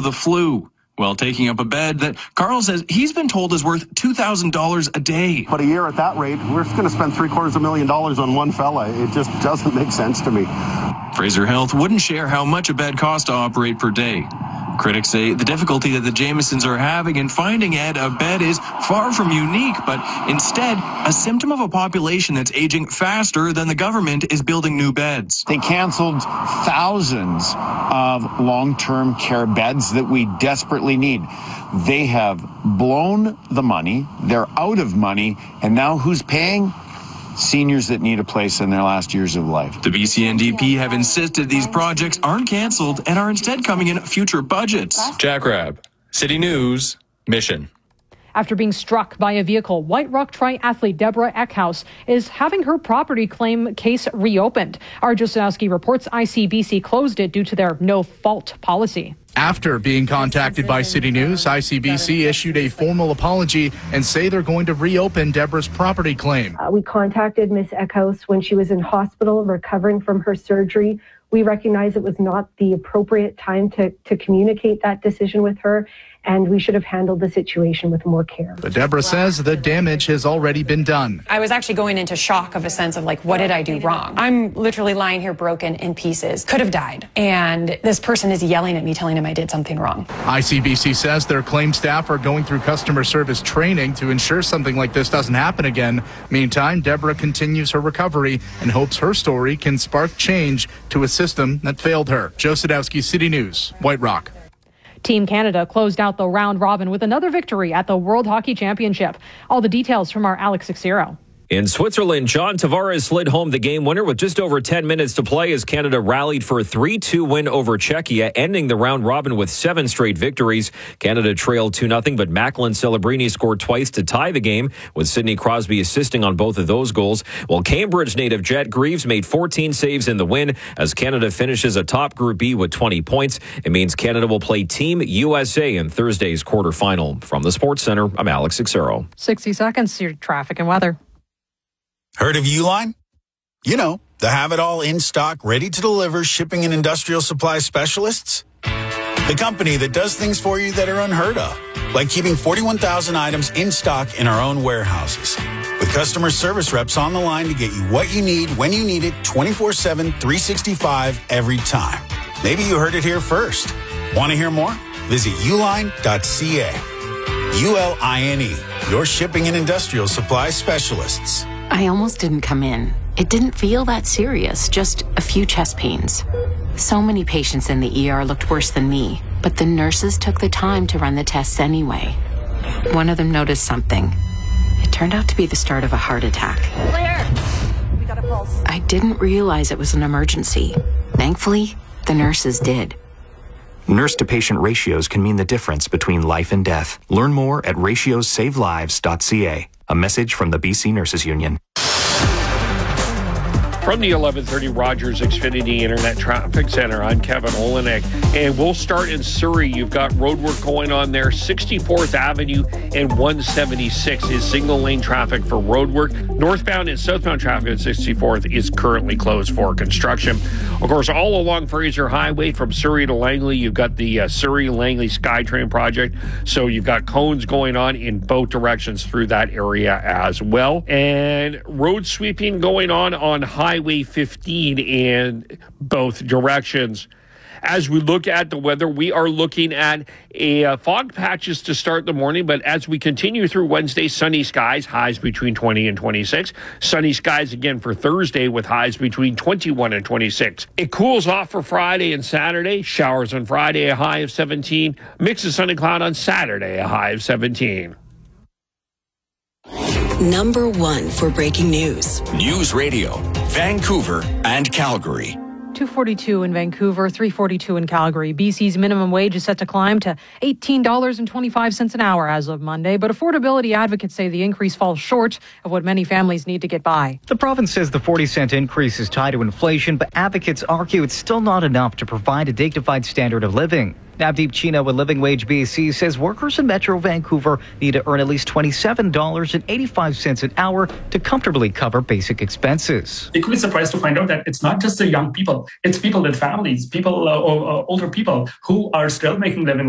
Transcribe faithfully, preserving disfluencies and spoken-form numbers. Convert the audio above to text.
of the flu, while taking up a bed that Carl says he's been told is worth two thousand dollars a day. But a year at that rate, we're going to spend three quarters of a million dollars on one fella. It just doesn't make sense to me. Fraser Health wouldn't share how much a bed costs to operate per day. Critics say the difficulty that the Jamiesons are having in finding Ed a bed is far from unique, but instead a symptom of a population that's aging faster than the government is building new beds. They canceled thousands of long-term care beds that we desperately need. They have blown the money, they're out of money, and now who's paying? Seniors that need a place in their last years of life. The B C N D P have insisted these projects aren't canceled and are instead coming in future budgets. Jack Rabb, City News, Mission. After being struck by a vehicle, White Rock triathlete Deborah Eckhouse is having her property claim case reopened. Our Josowski reports I C B C closed it due to their no-fault policy. After being contacted by City News, I C B C issued a formal apology and say they're going to reopen Deborah's property claim. Uh, we contacted Miz Eckhouse when she was in hospital recovering from her surgery. We recognize it was not the appropriate time to, to communicate that decision with her, and we should have handled the situation with more care. But Deborah says the damage has already been done. I was actually going into shock of a sense of like, what did I do wrong? I'm literally lying here broken in pieces. Could have died. And this person is yelling at me, telling him I did something wrong. I C B C says their claim staff are going through customer service training to ensure something like this doesn't happen again. Meantime, Deborah continues her recovery and hopes her story can spark change to a system that failed her. Joe Sadowski, City News, White Rock. Team Canada closed out the round robin with another victory at the World Hockey Championship. All the details from our Alex Sixiro. In Switzerland, John Tavares slid home the game winner with just over ten minutes to play as Canada rallied for a three two win over Czechia, ending the round robin with seven straight victories. Canada trailed two nothing, but Macklin Celebrini scored twice to tie the game, with Sidney Crosby assisting on both of those goals. While Cambridge native Jet Greaves made fourteen saves in the win as Canada finishes atop Group B with twenty points. It means Canada will play Team U S A in Thursday's quarterfinal. From the Sports Center, I'm Alex Sixero. sixty seconds, your traffic and weather. Heard of Uline? You know, the have-it-all in-stock, ready-to-deliver shipping and industrial supply specialists. The company that does things for you that are unheard of, like keeping forty-one thousand items in stock in our own warehouses. With customer service reps on the line to get you what you need, when you need it, twenty-four seven, three sixty-five, every time. Maybe you heard it here first. Want to hear more? Visit uline dot c a. U L I N E, your shipping and industrial supply specialists. I almost didn't come in. It didn't feel that serious, just a few chest pains. So many patients in the E R looked worse than me, but the nurses took the time to run the tests anyway. One of them noticed something. It turned out to be the start of a heart attack. Clear! We got a pulse. I didn't realize it was an emergency. Thankfully, the nurses did. Nurse-to-patient ratios can mean the difference between life and death. Learn more at ratios save lives dot c a. A message from the B C Nurses Union. From the eleven thirty Rogers Xfinity Internet Traffic Center, I'm Kevin Olenek, and we'll start in Surrey. You've got road work going on there. sixty-fourth Avenue and one seventy-six is single-lane traffic for road work. Northbound and southbound traffic at sixty-fourth is currently closed for construction. Of course, all along Fraser Highway from Surrey to Langley, you've got the uh, Surrey-Langley SkyTrain project, so you've got cones going on in both directions through that area as well. And road sweeping going on on Highway Highway fifteen in both directions. As we look at the weather, we are looking at a uh, fog patches to start the morning, but as we continue through Wednesday, sunny skies, highs between twenty and twenty-six. Sunny skies again for Thursday with highs between twenty-one and twenty-six. It cools off for Friday and Saturday. Showers on Friday, a high of seventeen. Mix of sun and cloud on Saturday, a high of seventeen. Number one for breaking news. News Radio, Vancouver and Calgary. two forty-two in Vancouver, three forty-two in Calgary. B C's minimum wage is set to climb to eighteen dollars and twenty-five cents an hour as of Monday, but affordability advocates say the increase falls short of what many families need to get by. The province says the forty cent increase is tied to inflation, but advocates argue it's still not enough to provide a dignified standard of living. Navdeep Chino with Living Wage B C says workers in Metro Vancouver need to earn at least twenty-seven dollars and eighty-five cents an hour to comfortably cover basic expenses. They could be surprised to find out that it's not just the young people, it's people with families, people, uh, or, uh, older people who are still making living